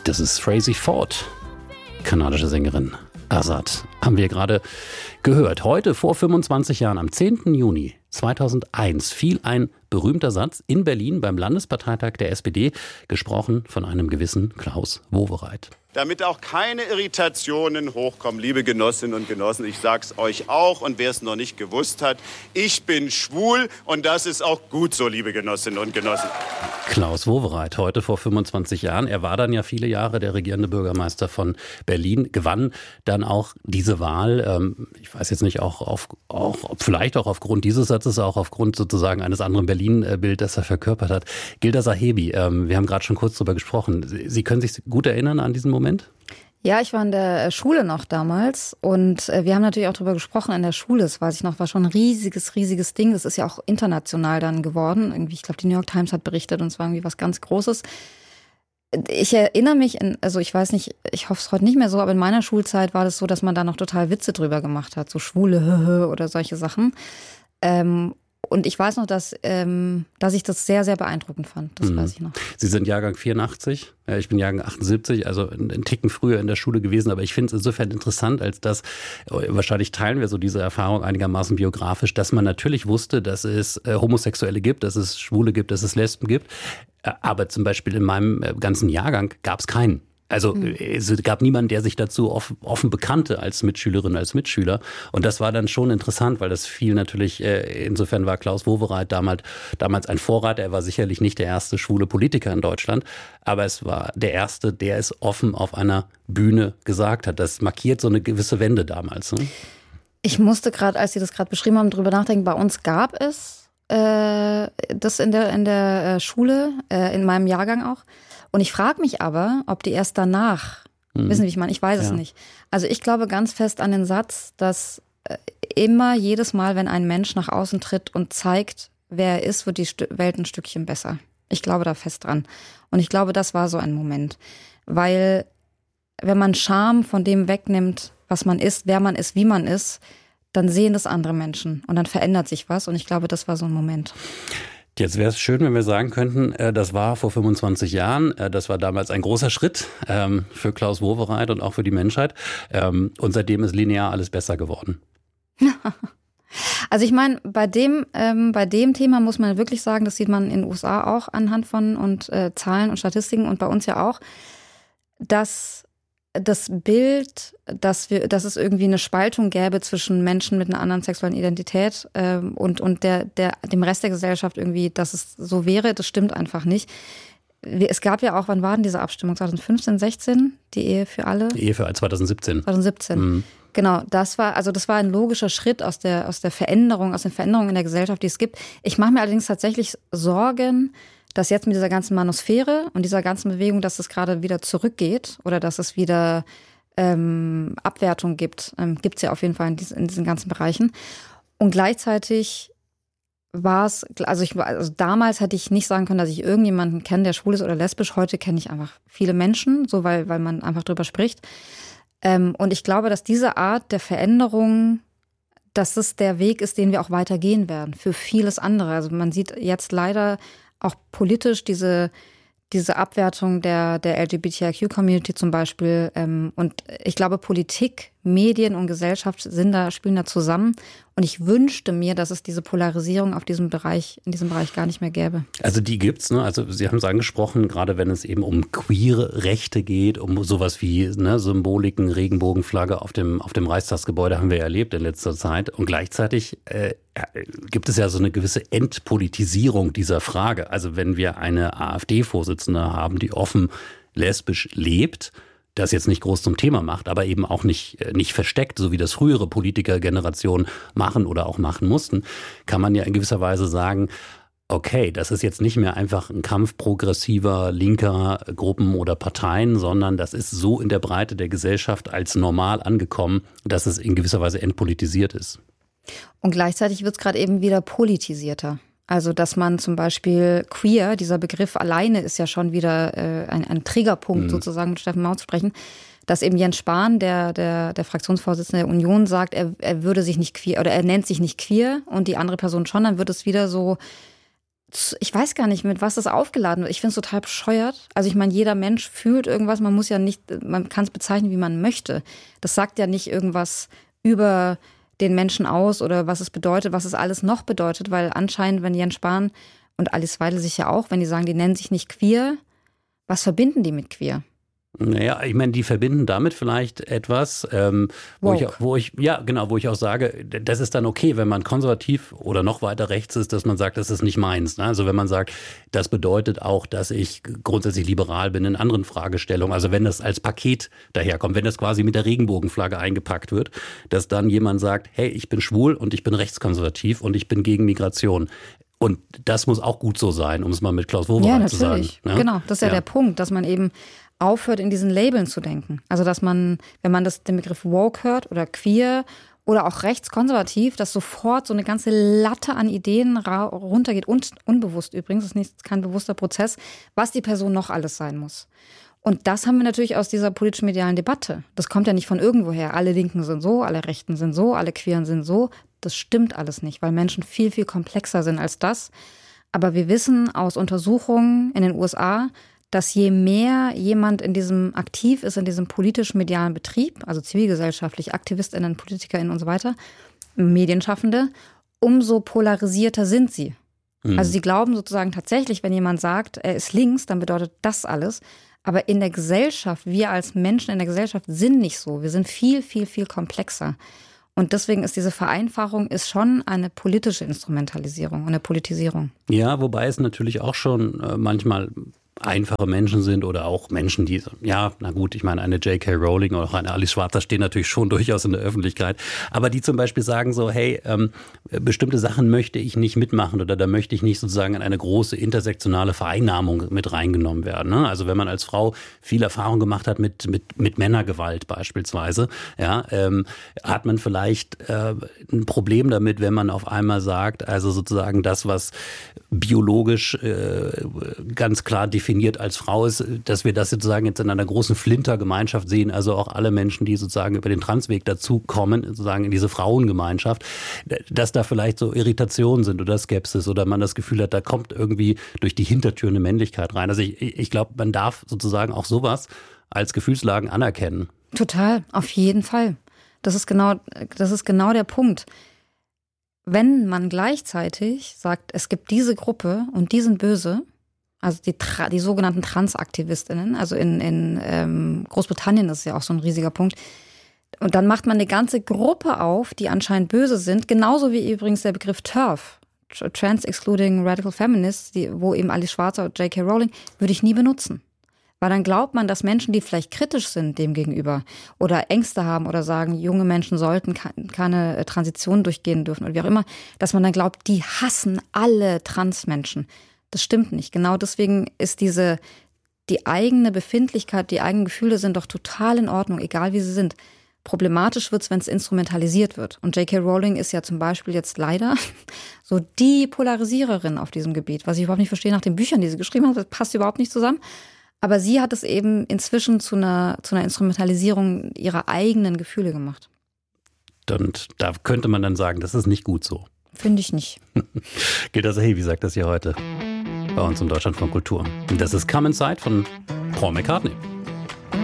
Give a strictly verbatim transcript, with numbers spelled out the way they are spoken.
Das ist Frazey Ford, kanadische Sängerin. Azad haben wir gerade gehört. Heute vor fünfundzwanzig Jahren, am zehnten Juni zweitausendeins, fiel ein berühmter Satz in Berlin beim Landesparteitag der S P D, gesprochen von einem gewissen Klaus Wowereit. Damit auch keine Irritationen hochkommen, liebe Genossinnen und Genossen, ich sag's euch auch und wer es noch nicht gewusst hat, ich bin schwul und das ist auch gut so, liebe Genossinnen und Genossen. Klaus Wowereit, heute vor fünfundzwanzig Jahren. Er war dann ja viele Jahre der regierende Bürgermeister von Berlin, gewann dann auch diese Wahl. Ähm, ich weiß jetzt nicht, auch, auf, auch vielleicht auch aufgrund dieses Satzes, auch aufgrund sozusagen eines anderen Berlin-Bild, das er verkörpert hat. Gilda Sahebi, ähm, wir haben gerade schon kurz drüber gesprochen. Sie, Sie können sich gut erinnern an diesen Moment? Ja, ich war in der Schule noch damals und wir haben natürlich auch darüber gesprochen in der Schule. Das weiß ich noch, war schon ein riesiges, riesiges Ding. Das ist ja auch international dann geworden. Irgendwie, ich glaube, die New York Times hat berichtet und es war irgendwie was ganz Großes. Ich erinnere mich, in, also ich weiß nicht, ich hoffe es heute nicht mehr so, aber in meiner Schulzeit war das so, dass man da noch total Witze drüber gemacht hat, so Schwule oder solche Sachen. Ähm, Und ich weiß noch, dass, ähm, dass ich das sehr, sehr beeindruckend fand. Das mhm. weiß ich noch. Sie sind Jahrgang vierundachtzig, ich bin Jahrgang achtundsiebzig, also einen Ticken früher in der Schule gewesen. Aber ich finde es insofern interessant, als dass, wahrscheinlich teilen wir so diese Erfahrung einigermaßen biografisch, dass man natürlich wusste, dass es äh, Homosexuelle gibt, dass es Schwule gibt, dass es Lesben gibt. Aber zum Beispiel in meinem ganzen Jahrgang gab es keinen. Also mhm. es gab niemanden, der sich dazu offen bekannte als Mitschülerin, als Mitschüler. Und das war dann schon interessant, weil das viel natürlich, insofern war Klaus Wowereit damals, damals ein Vorreiter. Er war sicherlich nicht der erste schwule Politiker in Deutschland, aber es war der erste, der es offen auf einer Bühne gesagt hat. Das markiert so eine gewisse Wende damals. Ne? Ich musste gerade, als Sie das gerade beschrieben haben, drüber nachdenken. Bei uns gab es äh, das in der, in der Schule, äh, in meinem Jahrgang auch. Und ich frage mich aber, ob die erst danach, mhm. wissen Sie, wie ich meine, ich weiß es ja. nicht. Also ich glaube ganz fest an den Satz, dass immer jedes Mal, wenn ein Mensch nach außen tritt und zeigt, wer er ist, wird die Welt ein Stückchen besser. Ich glaube da fest dran. Und ich glaube, das war so ein Moment. Weil wenn man Scham von dem wegnimmt, was man ist, wer man ist, wie man ist, dann sehen das andere Menschen und dann verändert sich was. Und ich glaube, das war so ein Moment. Jetzt wäre es schön, wenn wir sagen könnten, das war vor fünfundzwanzig Jahren, das war damals ein großer Schritt für Klaus Wowereit und auch für die Menschheit. Und seitdem ist linear alles besser geworden. Also ich meine, bei dem, ähm, bei dem Thema muss man wirklich sagen, das sieht man in den U S A auch anhand von und äh, Zahlen und Statistiken und bei uns ja auch, dass das Bild, dass wir, dass es irgendwie eine Spaltung gäbe zwischen Menschen mit einer anderen sexuellen Identität ähm, und und der der dem Rest der Gesellschaft irgendwie, dass es so wäre, das stimmt einfach nicht. Es gab ja auch, wann war denn diese Abstimmung? zweitausendfünfzehn, sechzehn Die Ehe für alle? Die Ehe für alle zweitausendsiebzehn zweitausendsiebzehn Mhm. Genau, das war also das war ein logischer Schritt aus der aus der Veränderung, aus den Veränderungen in der Gesellschaft, die es gibt. Ich mache mir allerdings tatsächlich Sorgen, dass jetzt mit dieser ganzen Manosphäre und dieser ganzen Bewegung, dass es gerade wieder zurückgeht oder dass es wieder ähm, Abwertung gibt, ähm, gibt es ja auf jeden Fall in diesen, in diesen ganzen Bereichen. Und gleichzeitig war es, also, ich, also damals hätte ich nicht sagen können, dass ich irgendjemanden kenne, der schwul ist oder lesbisch. Heute kenne ich einfach viele Menschen, so weil, weil man einfach drüber spricht. Ähm, und ich glaube, dass diese Art der Veränderung, dass es der Weg ist, den wir auch weitergehen werden für vieles andere. Also man sieht jetzt leider auch politisch diese, diese Abwertung der, der L G B T I Q-Community zum Beispiel. Ähm, und ich glaube, Politik, Medien und Gesellschaft sind da, spielen da zusammen. Und ich wünschte mir, dass es diese Polarisierung auf diesem Bereich, in diesem Bereich gar nicht mehr gäbe. Also die gibt's, ne? Also Sie haben es angesprochen, gerade wenn es eben um queere Rechte geht, um sowas wie ne, Symboliken, Regenbogenflagge auf dem, auf dem Reichstagsgebäude haben wir erlebt in letzter Zeit. Und gleichzeitig äh, gibt es ja so eine gewisse Entpolitisierung dieser Frage. Also wenn wir eine AfD-Vorsitzende haben, die offen lesbisch lebt, das jetzt nicht groß zum Thema macht, aber eben auch nicht, nicht versteckt, so wie das frühere Politikergenerationen machen oder auch machen mussten, kann man ja in gewisser Weise sagen, okay, das ist jetzt nicht mehr einfach ein Kampf progressiver, linker Gruppen oder Parteien, sondern das ist so in der Breite der Gesellschaft als normal angekommen, dass es in gewisser Weise entpolitisiert ist. Und gleichzeitig wird es gerade eben wieder politisierter. Also, dass man zum Beispiel queer, dieser Begriff alleine ist ja schon wieder äh, ein, ein Triggerpunkt, mhm. sozusagen mit Steffen Mau zu sprechen, dass eben Jens Spahn, der, der, der Fraktionsvorsitzende der Union, sagt, er, er würde sich nicht queer, oder er nennt sich nicht queer und die andere Person schon, dann wird es wieder so Ich weiß gar nicht, mit was das aufgeladen wird. Ich finde es total bescheuert. Also ich meine, jeder Mensch fühlt irgendwas. Man muss ja nicht, man kann es bezeichnen, wie man möchte. Das sagt ja nicht irgendwas über den Menschen aus oder was es bedeutet, was es alles noch bedeutet. Weil anscheinend, wenn Jens Spahn und Alice Weidel sich ja auch, wenn die sagen, die nennen sich nicht queer, was verbinden die mit queer? Naja, ich meine, die verbinden damit vielleicht etwas, ähm, wo, ich, wo ich, ja genau, wo ich auch sage, das ist dann okay, wenn man konservativ oder noch weiter rechts ist, dass man sagt, das ist nicht meins. Ne? Also wenn man sagt, das bedeutet auch, dass ich grundsätzlich liberal bin in anderen Fragestellungen. Also wenn das als Paket daherkommt, wenn das quasi mit der Regenbogenflagge eingepackt wird, dass dann jemand sagt, hey, ich bin schwul und ich bin rechtskonservativ und ich bin gegen Migration. Und das muss auch gut so sein, um es mal mit Klaus Wowereit ja, zu sagen. Ja, natürlich. Genau, das ist ja, ja der Punkt, dass man eben aufhört, in diesen Labeln zu denken. Also dass man, wenn man das, den Begriff woke hört oder queer oder auch rechtskonservativ, dass sofort so eine ganze Latte an Ideen runtergeht und unbewusst übrigens, das ist nicht, kein bewusster Prozess, was die Person noch alles sein muss. Und das haben wir natürlich aus dieser politisch-medialen Debatte. Das kommt ja nicht von irgendwoher. Alle Linken sind so, alle Rechten sind so, alle Queeren sind so. Das stimmt alles nicht, weil Menschen viel, viel komplexer sind als das. Aber wir wissen aus Untersuchungen in den U S A, dass je mehr jemand in diesem aktiv ist, in diesem politisch-medialen Betrieb, also zivilgesellschaftlich, AktivistInnen, PolitikerInnen und so weiter, Medienschaffende, umso polarisierter sind sie. Mhm. Also sie glauben sozusagen tatsächlich, wenn jemand sagt, er ist links, dann bedeutet das alles. Aber in der Gesellschaft, wir als Menschen in der Gesellschaft sind nicht so. Wir sind viel, viel, viel komplexer. Und deswegen ist diese Vereinfachung ist schon eine politische Instrumentalisierung, eine Politisierung. Ja, wobei es natürlich auch schon äh, manchmal einfache Menschen sind oder auch Menschen, die, ja, na gut, ich meine, eine J K Rowling oder auch eine Alice Schwarzer stehen natürlich schon durchaus in der Öffentlichkeit, aber die zum Beispiel sagen so, hey, ähm, bestimmte Sachen möchte ich nicht mitmachen oder da möchte ich nicht sozusagen in eine große intersektionale Vereinnahmung mit reingenommen werden. Ne? Also wenn man als Frau viel Erfahrung gemacht hat mit, mit, mit Männergewalt beispielsweise, ja, ähm, hat man vielleicht äh, ein Problem damit, wenn man auf einmal sagt, also sozusagen das, was biologisch äh, ganz klar definiert definiert als Frau ist, dass wir das sozusagen jetzt in einer großen Flintergemeinschaft sehen, also auch alle Menschen, die sozusagen über den Transweg dazukommen, sozusagen in diese Frauengemeinschaft, dass da vielleicht so Irritationen sind oder Skepsis oder man das Gefühl hat, da kommt irgendwie durch die Hintertür eine Männlichkeit rein. Also ich, ich glaube, man darf sozusagen auch sowas als Gefühlslagen anerkennen. Total, auf jeden Fall. Das ist genau, das ist genau der Punkt. Wenn man gleichzeitig sagt, es gibt diese Gruppe und die sind böse, also die, die sogenannten TransaktivistInnen, also in, in ähm, Großbritannien ist ja auch so ein riesiger Punkt. Und dann macht man eine ganze Gruppe auf, die anscheinend böse sind, genauso wie übrigens der Begriff TERF, Trans-Excluding Radical Feminists, die, wo eben Alice Schwarzer und J K Rowling, würde ich nie benutzen. Weil dann glaubt man, dass Menschen, die vielleicht kritisch sind dem gegenüber oder Ängste haben oder sagen, junge Menschen sollten keine Transition durchgehen dürfen oder wie auch immer, dass man dann glaubt, die hassen alle Transmenschen. Das stimmt nicht. Genau deswegen ist diese, die eigene Befindlichkeit, die eigenen Gefühle sind doch total in Ordnung, egal wie sie sind. Problematisch wird es, wenn es instrumentalisiert wird. Und J K Rowling ist ja zum Beispiel jetzt leider so die Polarisiererin auf diesem Gebiet, was ich überhaupt nicht verstehe nach den Büchern, die sie geschrieben hat. Das passt überhaupt nicht zusammen. Aber sie hat es eben inzwischen zu einer, zu einer Instrumentalisierung ihrer eigenen Gefühle gemacht. Und da könnte man dann sagen, das ist nicht gut so. Finde ich nicht. Gilda Sahibi sagt das hier heute bei uns im Deutschlandfunk Kultur. Und das ist Come Inside von Paul McCartney.